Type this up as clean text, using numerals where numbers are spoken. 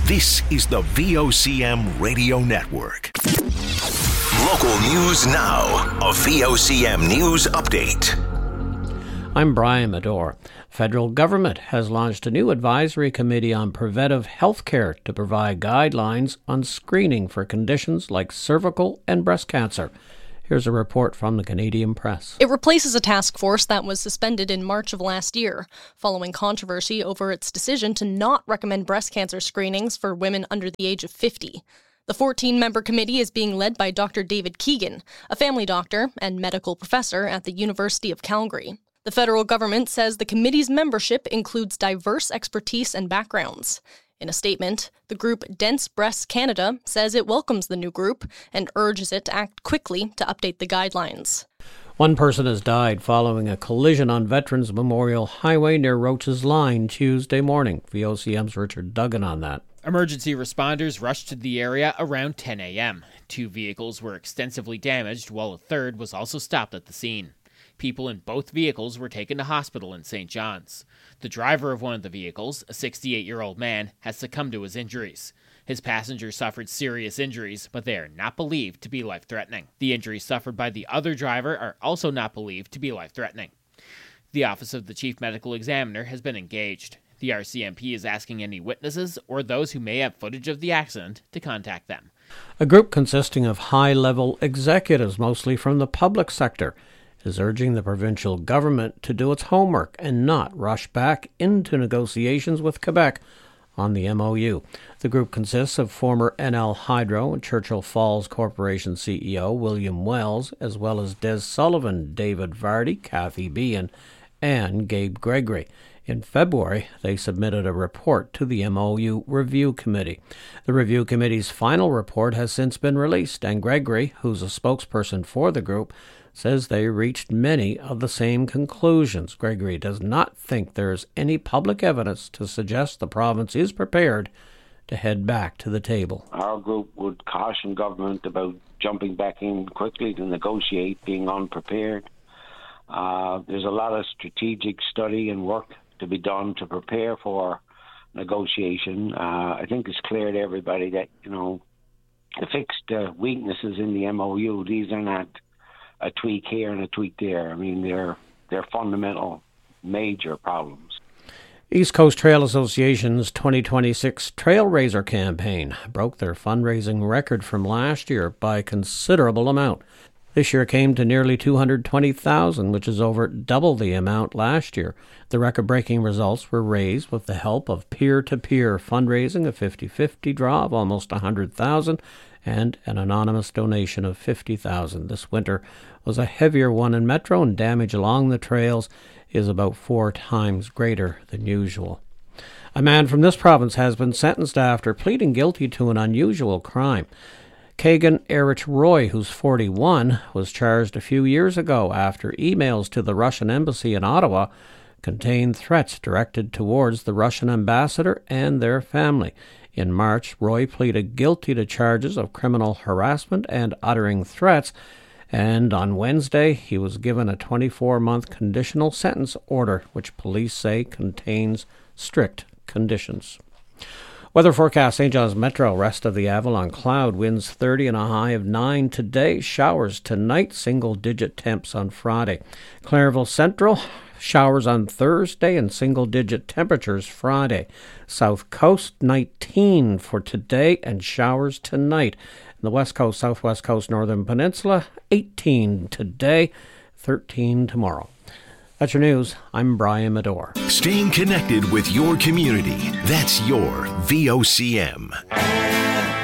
This is the VOCM Radio Network. Local news now. A VOCM News Update. I'm Brian Medore. Federal government has launched a new advisory committee on preventive health care to provide guidelines on screening for conditions like cervical and breast cancer. Here's a report from the Canadian Press. It replaces a task force that was suspended in March of last year, following controversy over its decision to not recommend breast cancer screenings for women under the age of 50. The 14-member committee is being led by Dr. David Keegan, a family doctor and medical professor at the University of Calgary. The federal government says the committee's membership includes diverse expertise and backgrounds. In a statement, the group Dense Breasts Canada says it welcomes the new group and urges it to act quickly to update the guidelines. One person has died following a collision on Veterans Memorial Highway near Roach's Line Tuesday morning. VOCM's Richard Duggan on that. Emergency responders rushed to the area around 10 a.m. 2 vehicles were extensively damaged, while a third was also stopped at the scene. People in both vehicles were taken to hospital in St. John's. The driver of one of the vehicles, a 68-year-old man, has succumbed to his injuries. His passengers suffered serious injuries, but they are not believed to be life-threatening. The injuries suffered by the other driver are also not believed to be life-threatening. The Office of the Chief Medical Examiner has been engaged. The RCMP is asking any witnesses or those who may have footage of the accident to contact them. A group consisting of high-level executives, mostly from the public sector, is urging the provincial government to do its homework and not rush back into negotiations with Quebec on the MOU. The group consists of former NL Hydro and Churchill Falls Corporation CEO William Wells, as well as Des Sullivan, David Vardy, Kathy Behan, and Gabe Gregory. In February, they submitted a report to the MOU Review Committee. The Review Committee's final report has since been released, and Gregory, who's a spokesperson for the group, says they reached many of the same conclusions. Gregory does not think there is any public evidence to suggest the province is prepared to head back to the table. Our group would caution government about jumping back in quickly to negotiate, being unprepared. There's a lot of strategic study and work to be done to prepare for negotiation. I think it's clear to everybody that, the fixed weaknesses in the MOU, these are not a tweak here and a tweak there. I mean, they're fundamental, major problems. East Coast Trail Association's 2026 Trail Raiser campaign broke their fundraising record from last year by a considerable amount. This year came to nearly $220,000, which is over double the amount last year. The record-breaking results were raised with the help of peer-to-peer fundraising, a 50-50 draw of almost $100,000, and an anonymous donation of $50,000. This winter was a heavier one in Metro, and damage along the trails is about 4 times greater than usual. A man from this province has been sentenced after pleading guilty to an unusual crime. Kagan Erich Roy, who's 41, was charged a few years ago after emails to the Russian embassy in Ottawa contained threats directed towards the Russian ambassador and their family. In March, Roy pleaded guilty to charges of criminal harassment and uttering threats, and on Wednesday he was given a 24-month conditional sentence order, which police say contains strict conditions. Weather forecast: St. John's Metro, rest of the Avalon cloud, winds 30 and a high of 9 today, showers tonight, single-digit temps on Friday. Clairville Central, showers on Thursday and single-digit temperatures Friday. South Coast, 19 for today and showers tonight. The West Coast, Southwest Coast, Northern Peninsula, 18 today, 13 tomorrow. That's your news. I'm Brian Medore. Staying connected with your community. That's your VOCM.